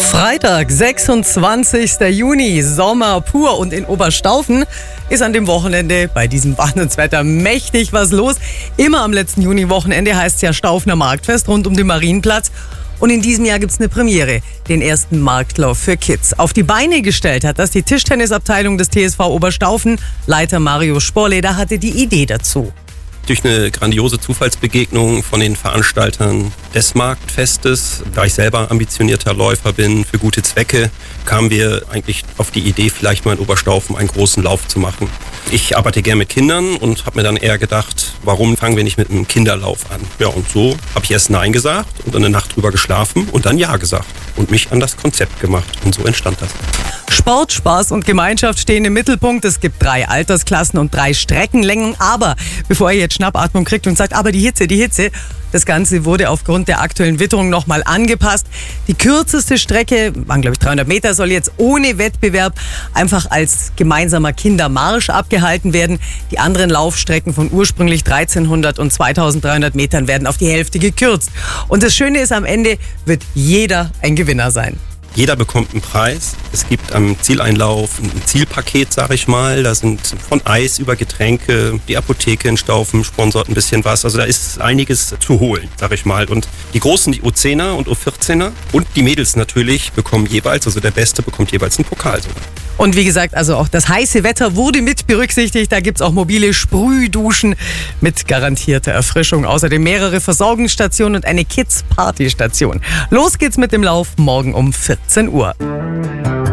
Freitag, 26. Juni, Sommer pur, und in Oberstaufen ist an dem Wochenende bei diesem Wahnsinnswetter mächtig was los. Immer am letzten Juni-Wochenende heißt es ja Staufener Marktfest rund um den Marienplatz. Und in diesem Jahr gibt es eine Premiere, den ersten Marktlauf für Kids. Auf die Beine gestellt hat das die Tischtennisabteilung des TSV Oberstaufen. Leiter Mario Sporleder hatte die Idee dazu. Durch eine grandiose Zufallsbegegnung von den Veranstaltern des Marktfestes, da ich selber ambitionierter Läufer bin für gute Zwecke, kamen wir eigentlich auf die Idee, vielleicht mal in Oberstaufen einen großen Lauf zu machen. Ich arbeite gern mit Kindern und habe mir dann eher gedacht, warum fangen wir nicht mit einem Kinderlauf an? Ja, und so habe ich erst Nein gesagt und dann eine Nacht drüber geschlafen und dann Ja gesagt und mich an das Konzept gemacht. Und so entstand das. Sport, Spaß und Gemeinschaft stehen im Mittelpunkt. Es gibt 3 Altersklassen und 3 Streckenlängen. Aber bevor ihr jetzt Schnappatmung kriegt und sagt, aber die Hitze, das Ganze wurde aufgrund der aktuellen Witterung nochmal angepasst. Die kürzeste Strecke, waren glaube ich 300 Meter, soll jetzt ohne Wettbewerb einfach als gemeinsamer Kindermarsch abgehalten werden. Die anderen Laufstrecken von ursprünglich 1300 und 2300 Metern werden auf die Hälfte gekürzt. Und das Schöne ist, am Ende wird jeder ein Gewinner sein. Jeder bekommt einen Preis. Es gibt am Zieleinlauf ein Zielpaket, sage ich mal. Da sind von Eis über Getränke, die Apotheke in Staufen sponsort ein bisschen was. Also da ist einiges zu holen, sage ich mal. Und die Großen, die U10er und U14er und die Mädels natürlich bekommen jeweils, also der Beste bekommt jeweils einen Pokal sogar. Und wie gesagt, also auch das heiße Wetter wurde mit berücksichtigt. Da gibt es auch mobile Sprühduschen mit garantierter Erfrischung. Außerdem mehrere Versorgungsstationen und eine Kids-Party-Station. Los geht's mit dem Lauf morgen um 14 Uhr.